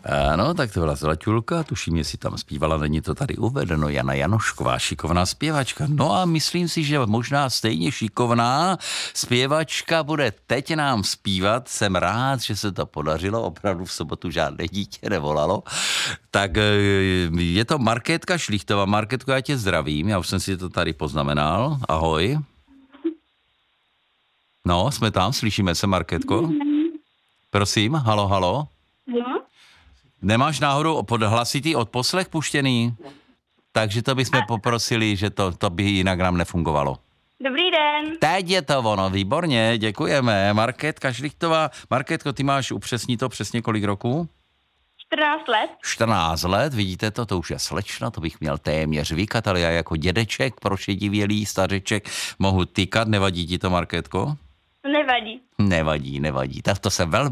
Ano, tak to byla Zlatulka, tuším, jestli tam zpívala, není to tady uvedeno, Jana Janošková, šikovná zpěvačka. No a myslím si, že možná stejně šikovná zpěvačka bude teď nám zpívat. Jsem rád, že se to podařilo, opravdu v sobotu žádné dítě nevolalo. Tak je to Markétka Šlichtová. Markétko, já tě zdravím, já už jsem si to tady poznamenal. Ahoj. No, jsme tam, slyšíme se, Markétko? Prosím, halo, halo. No. Nemáš náhodou hlasitý odposlech puštěný? Takže to bychom poprosili, že to by jinak nám nefungovalo. Dobrý den. Teď je to ono, výborně, děkujeme. Markétka Šlichtová. Markétko, ty máš upřesnit to přesně kolik roku? 14 let. 14 let, vidíte to už je slečna, to bych měl téměř vykat, ale já jako dědeček, prošedivělý stařeček, mohu tykat, nevadí ti to, Markétko? Nevadí. Nevadí. Tak to se velmi